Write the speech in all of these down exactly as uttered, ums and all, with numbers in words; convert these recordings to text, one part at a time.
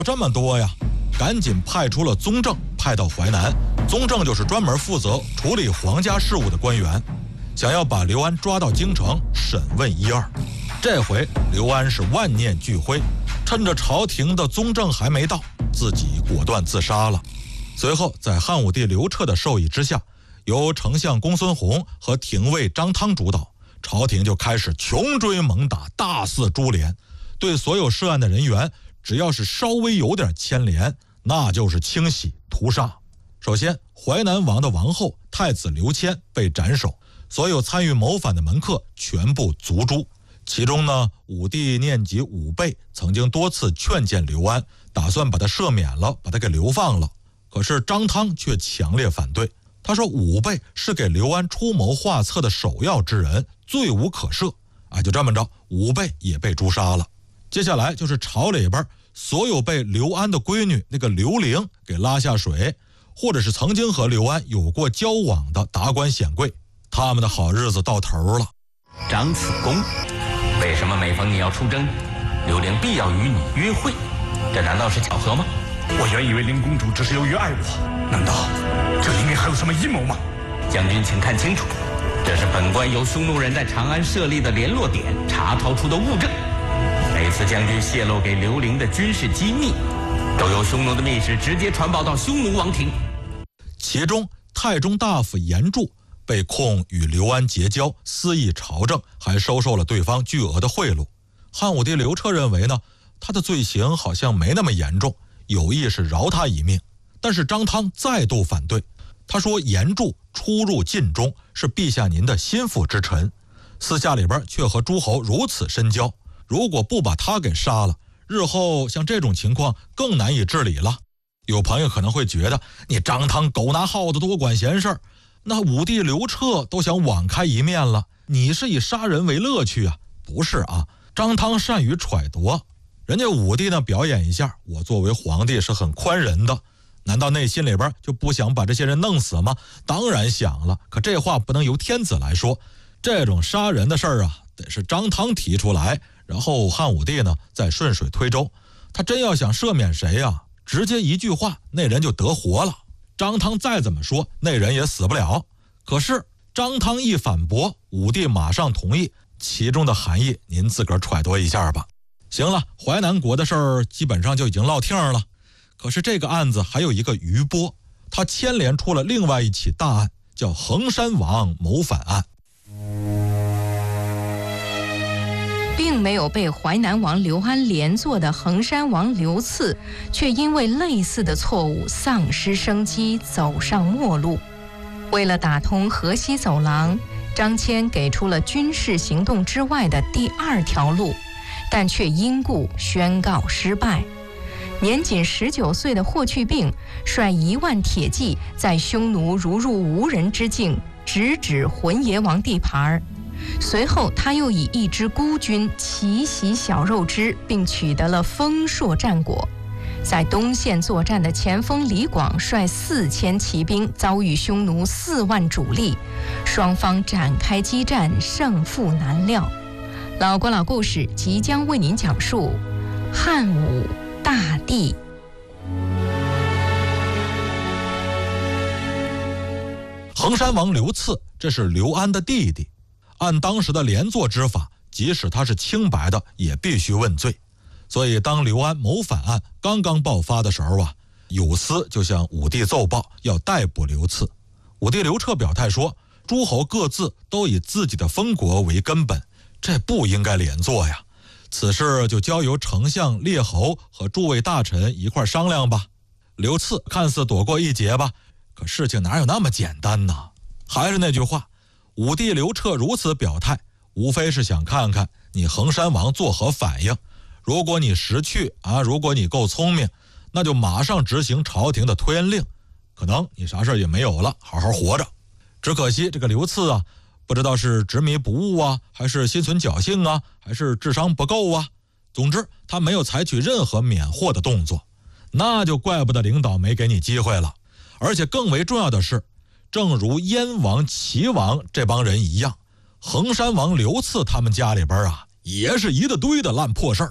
这么多呀，赶紧派出了宗正，派到淮南。宗正就是专门负责处理皇家事务的官员，想要把刘安抓到京城审问一二。这回刘安是万念俱灰，趁着朝廷的宗正还没到，自己果断自杀了。随后在汉武帝刘彻的授意之下，由丞相公孙弘和廷尉张汤主导，朝廷就开始穷追猛打，大肆株连，对所有涉案的人员，只要是稍微有点牵连，那就是清洗屠杀。首先，淮南王的王后太子刘谦被斩首，所有参与谋反的门客全部族诛。其中呢，武帝念及武备曾经多次劝谏刘安，打算把他赦免了，把他给流放了。可是张汤却强烈反对，他说武备是给刘安出谋划策的首要之人，罪无可赦。啊，就这么着，武备也被诛杀了。接下来就是朝里边所有被刘安的闺女那个刘玲给拉下水，或者是曾经和刘安有过交往的达官显贵，他们的好日子到头了。 张子公，为什么每逢你要出征，刘玲必要与你约会？这难道是巧合吗？ 我原以为林公主只是由于爱我，难道这里面还有什么阴谋吗？ 将军请看清楚，这是本官由匈奴人在长安设立的联络点查掏出的物证。每次将军泄露给刘玲的军事机密，都由匈奴的密使直接传报到匈奴王庭。 其中太中大夫严柱被控与刘安结交，私议朝政，还收受了对方巨额的贿赂。汉武帝刘彻认为呢，他的罪行好像没那么严重，有意是饶他一命。但是张汤再度反对，他说严柱出入晋中，是陛下您的心腹之臣，私下里边却和诸侯如此深交，如果不把他给杀了，日后像这种情况更难以治理了。有朋友可能会觉得，你张汤狗拿耗子多管闲事儿，那武帝刘彻都想网开一面了，你是以杀人为乐趣啊？不是啊，张汤善于揣度，人家武帝呢表演一下，我作为皇帝是很宽仁的，难道内心里边就不想把这些人弄死吗？当然想了，可这话不能由天子来说，这种杀人的事儿啊，得是张汤提出来，然后汉武帝呢再顺水推舟。他真要想赦免谁啊，直接一句话，那人就得活了。张汤再怎么说，那人也死不了。可是张汤一反驳，武帝马上同意，其中的含义您自个儿揣度一下吧。行了，淮南国的事儿基本上就已经落听了。可是这个案子还有一个余波，它牵连出了另外一起大案，叫衡山王谋反案。 并没有被淮南王刘安连坐的衡山王刘赐，却因为类似的错误丧失生机，走上末路。为了打通河西走廊，张骞给出了军事行动之外的第二条路，但却因故宣告失败。年仅十九岁的霍去病率一万铁骑，在匈奴如入无人之境，直指浑邪王地盘。随后他又以一支孤军奇袭小肉支，并取得了丰硕战果。在东线作战的前锋李广率四千骑兵遭遇匈奴四万主力，双方展开激战，胜负难料。老国老故事即将为您讲述汉武大帝。 衡山王刘赐，这是刘安的弟弟，按当时的连坐之法，即使他是清白的，也必须问罪。所以当刘安谋反案刚刚爆发的时候啊，有司就向武帝奏报要逮捕刘赐。武帝刘彻表态说，诸侯各自都以自己的封国为根本，这不应该连坐呀。此事就交由丞相列侯和诸位大臣一块商量吧。刘赐看似躲过一劫吧，可事情哪有那么简单呢？还是那句话，武帝刘彻如此表态，无非是想看看你衡山王作何反应。如果你识趣啊，如果你够聪明，那就马上执行朝廷的推恩令，可能你啥事也没有了，好好活着。只可惜这个刘赐啊，不知道是执迷不悟啊，还是心存侥幸啊，还是智商不够啊。总之他没有采取任何免祸的动作，那就怪不得领导没给你机会了。而且更为重要的是，正如燕王齐王这帮人一样，衡山王刘赐他们家里边啊，也是一大堆的烂破事儿。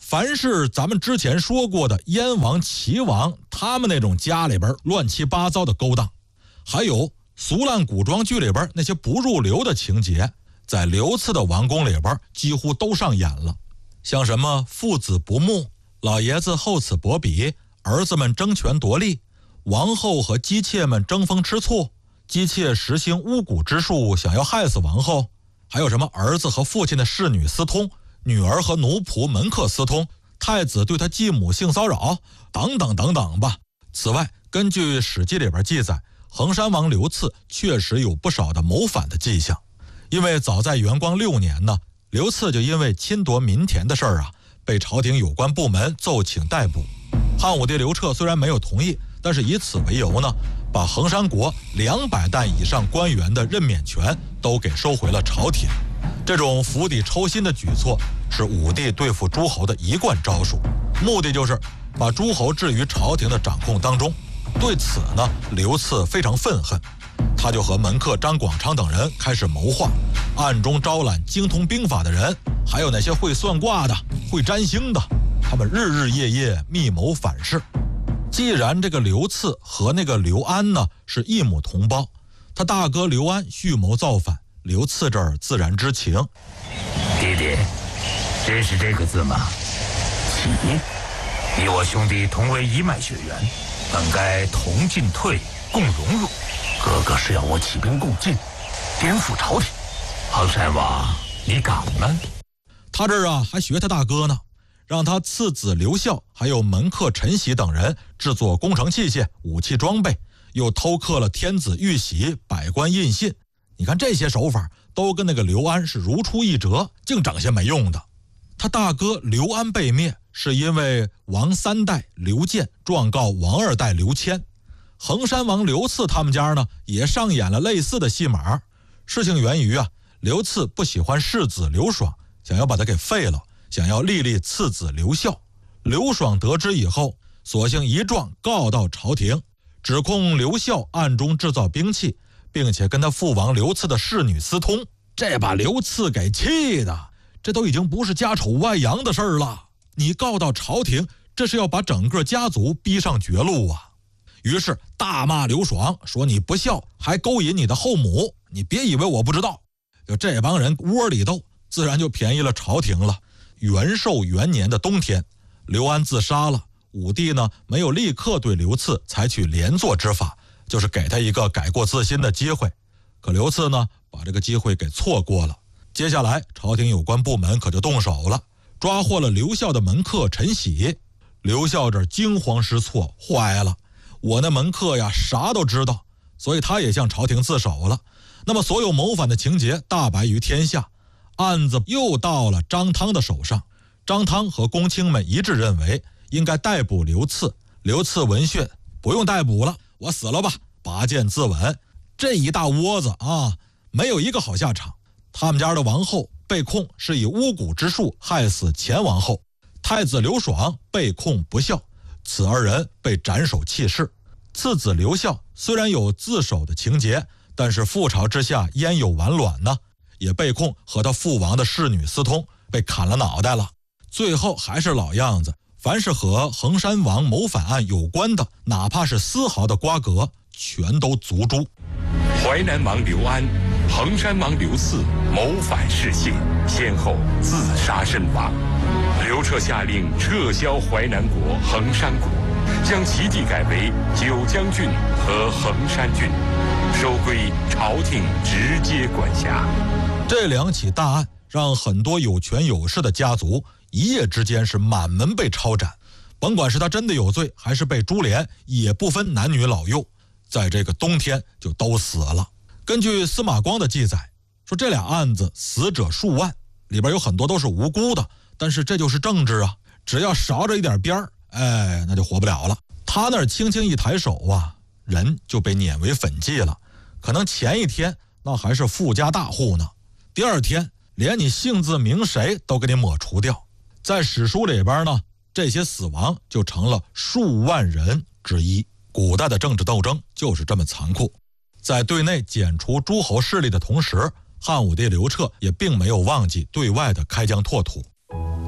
凡是咱们之前说过的燕王、齐王，他们那种家里边乱七八糟的勾当，还有俗烂古装剧里边那些不入流的情节，在刘赐的王宫里边几乎都上演了。像什么父子不睦，老爷子厚此薄彼，儿子们争权夺利，王后和姬妾们争风吃醋，姬妾实行巫蛊之术想要害死王后，还有什么儿子和父亲的侍女私通，女儿和奴仆门客私通，太子对他继母性骚扰，等等等等吧。此外，根据史记里边记载，衡山王刘赐确实有不少的谋反的迹象。因为早在元光六年呢，刘赐就因为侵夺民田的事儿啊，被朝廷有关部门奏请逮捕。汉武帝刘彻虽然没有同意，但是以此为由呢，把衡山国两百担以上官员的任免权都给收回了朝廷。这种釜底抽薪的举措是武帝对付诸侯的一贯招数，目的就是把诸侯置于朝廷的掌控当中。对此呢，刘赐非常愤恨，他就和门客张广昌等人开始谋划，暗中招揽精通兵法的人，还有那些会算卦的、会占星的，他们日日夜夜密谋反噬。既然这个刘赐和那个刘安呢是异母同胞，他大哥刘安蓄谋造反，刘赐这儿自然知情。 弟弟，认识这个字吗？起。你我兄弟同为一脉血缘，本该同进退，共荣辱。哥哥是要我起兵共进，颠覆朝廷。衡山王，你敢吗？ 他这儿啊还学他大哥呢，让他次子刘孝还有门客陈喜等人制作工程器械、武器装备，又偷刻了天子玉玺、百官印信。你看这些手法都跟那个刘安是如出一辙，净整些没用的。他大哥刘安被灭，是因为王三代刘建状告王二代刘谦。衡山王刘赐他们家呢也上演了类似的戏码。事情源于啊，刘赐不喜欢世子刘爽，想要把他给废了，想要立立次子刘孝。刘爽得知以后，索性一状告到朝廷，指控刘孝暗中制造兵器，并且跟他父王刘赐的侍女私通。这把刘赐给气的，这都已经不是家丑外扬的事儿了，你告到朝廷，这是要把整个家族逼上绝路啊！于是大骂刘爽，说你不孝，还勾引你的后母，你别以为我不知道。就这帮人窝里斗，自然就便宜了朝廷了。元寿元年的冬天，刘安自杀了，武帝呢没有立刻对刘赐采取连坐之法，就是给他一个改过自新的机会。可刘赐呢把这个机会给错过了。接下来朝廷有关部门可就动手了，抓获了刘孝的门客陈喜。刘孝这惊慌失措，坏了，我那门客呀啥都知道，所以他也向朝廷自首了。那么所有谋反的情节大白于天下，案子又到了张汤的手上。张汤和公卿们一致认为应该逮捕刘赐。刘赐闻讯，不用逮捕了，我死了吧，拔剑自刎。这一大窝子啊，没有一个好下场。他们家的王后被控是以巫蛊之术害死前王后，太子刘爽被控不孝，此二人被斩首弃市。次子刘孝虽然有自首的情节，但是覆巢之下焉有完卵呢，也被控和他父王的侍女私通，被砍了脑袋了。最后还是老样子，凡是和衡山王谋反案有关的，哪怕是丝毫的瓜葛，全都族诛。 淮南王刘安、衡山王刘赐谋反弑谢，先后自杀身亡。刘彻下令撤销淮南国、衡山国，将其地改为九江郡和衡山郡，收归朝廷直接管辖。 这两起大案让很多有权有势的家族一夜之间是满门被抄斩，甭管是他真的有罪还是被株连，也不分男女老幼，在这个冬天就都死了。根据司马光的记载说，这俩案子死者数万，里边有很多都是无辜的，但是这就是政治啊，只要少着一点边儿，哎，那就活不了了。他那儿轻轻一抬手啊，人就被碾为粉迹了。可能前一天那还是富家大户呢，第二天连你姓字名谁都给你抹除掉。在史书里边呢，这些死亡就成了数万人之一。古代的政治斗争就是这么残酷。在对内剪除诸侯势力的同时，汉武帝刘彻也并没有忘记对外的开疆拓土。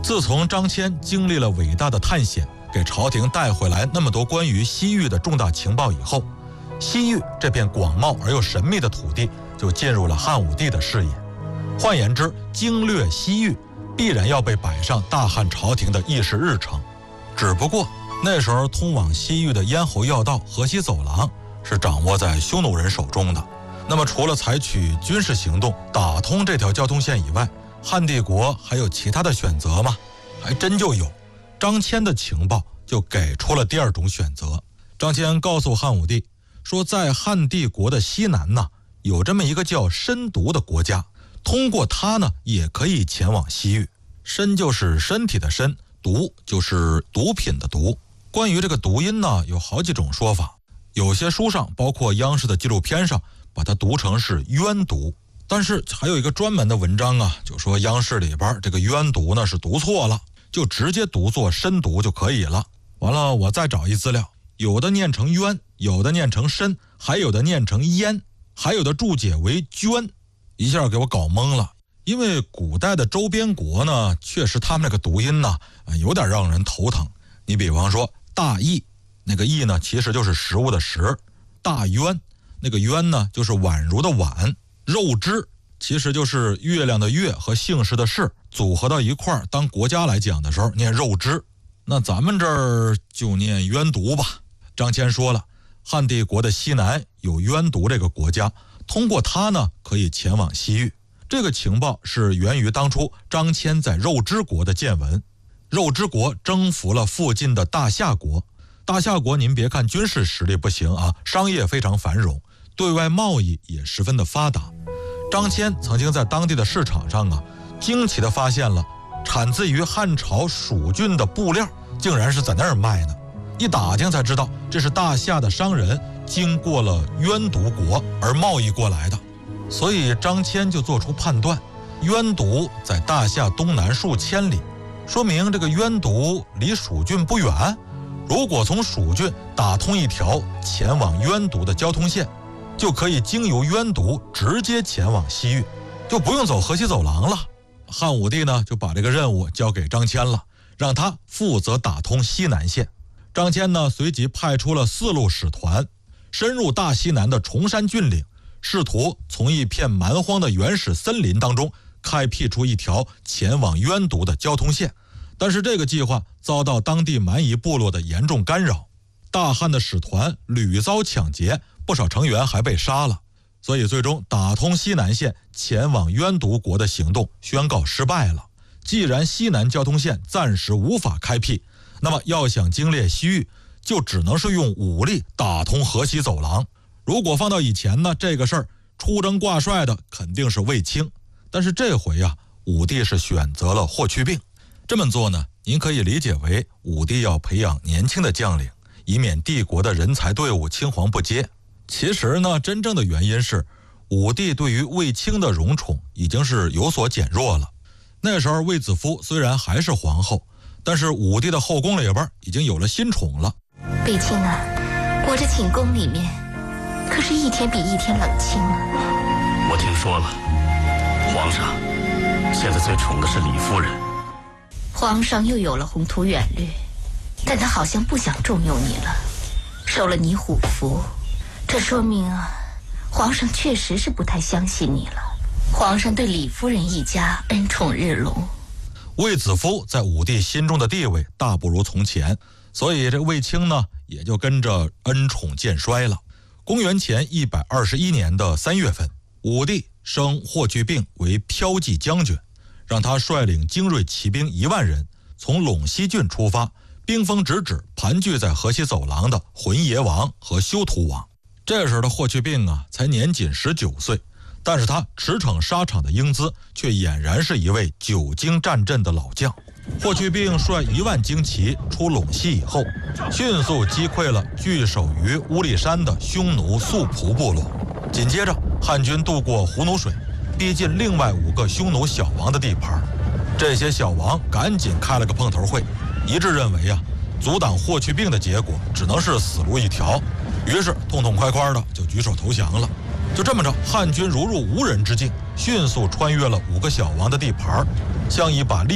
自从张骞经历了伟大的探险，给朝廷带回来那么多关于西域的重大情报以后，西域这片广袤而又神秘的土地就进入了汉武帝的视野。换言之，经略西域必然要被摆上大汉朝廷的议事日程。只不过那时候通往西域的咽喉要道河西走廊是掌握在匈奴人手中的。那么除了采取军事行动打通这条交通线以外，汉帝国还有其他的选择吗？还真就有。张骞的情报就给出了第二种选择。张骞告诉汉武帝说，在汉帝国的西南呢，有这么一个叫申毒的国家，通过它呢也可以前往西域。申就是身体的申，毒就是毒品的毒。关于这个读音呢，有好几种说法，有些书上包括央视的纪录片上把它读成是冤毒，但是还有一个专门的文章啊，就说央视里边这个冤毒呢是读错了，就直接读作申毒就可以了。完了我再找一资料，有的念成冤，有的念成申，还有的念成烟，还有的注解为捐，一下给我搞懵了。因为古代的周边国呢，确实他们那个读音呢有点让人头疼。你比方说大邑，那个邑呢其实就是食物的食，大渊那个渊呢就是宛如的宛，肉汁其实就是月亮的月和姓氏的氏组合到一块儿，当国家来讲的时候念肉汁，那咱们这儿就念冤毒吧。张骞说了，汉帝国的西南有冤毒这个国家，通过它呢可以前往西域。这个情报是源于当初张骞在肉汁国的见闻。肉汁国征服了附近的大夏国，大夏国您别看军事实力不行啊，商业非常繁荣，对外贸易也十分的发达。张骞曾经在当地的市场上啊，惊奇地发现了产自于汉朝蜀郡的布料竟然是在那儿卖呢。一打听才知道，这是大夏的商人经过了冤毒国而贸易过来的。所以张骞就做出判断，冤毒在大夏东南数千里，说明这个冤毒离蜀郡不远。如果从蜀郡打通一条前往冤毒的交通线，就可以经由冤毒直接前往西域，就不用走河西走廊了。汉武帝呢就把这个任务交给张骞了，让他负责打通西南线。张骞呢随即派出了四路使团，深入大西南的崇山峻岭，试图从一片蛮荒的原始森林当中开辟出一条前往冤毒的交通线。但是这个计划遭到当地蛮夷部落的严重干扰，大汉的使团屡遭抢劫，不少成员还被杀了。所以最终打通西南线前往冤毒国的行动宣告失败了。既然西南交通线暂时无法开辟，那么要想经略西域，就只能是用武力打通河西走廊。如果放到以前呢，这个事儿出征挂帅的肯定是卫青，但是这回啊，武帝是选择了霍去病。这么做呢，您可以理解为武帝要培养年轻的将领，以免帝国的人才队伍青黄不接。其实呢，真正的原因是武帝对于卫青的荣宠已经是有所减弱了。那时候卫子夫虽然还是皇后，但是武帝的后宫里边已经有了新宠了。 卫青啊，我这寝宫里面可是一天比一天冷清啊。 我听说了，皇上现在最宠的是李夫人。 皇上又有了宏图远虑，但他好像不想重用你了，收了你虎符，这说明啊，皇上确实是不太相信你了。皇上对李夫人一家恩宠日隆， 卫子夫在武帝心中的地位大不如从前，所以这卫青呢也就跟着恩宠渐衰了。公元前一百二十一年的三月份，武帝升霍去病为骠骑将军，让他率领精锐骑兵一万人，从陇西郡出发，兵锋直指盘踞在河西走廊的浑邪王和修图王。这时候的霍去病啊，才年仅十九岁，但是他驰骋沙场的英姿，却俨然是一位久经战阵的老将。霍去病率一万精骑出陇西以后，迅速击溃了据守于乌力山的匈奴素仆部落。紧接着，汉军渡过胡奴水，逼近另外五个匈奴小王的地盘。这些小王赶紧开了个碰头会，一致认为啊，阻挡霍去病的结果只能是死路一条，于是痛痛快快的就举手投降了。就这么着，汉军如入无人之境，迅速穿越了五个小王的地盘，像一把利剑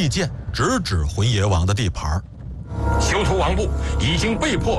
直指浑邪王的地盘。 修图王部已经被迫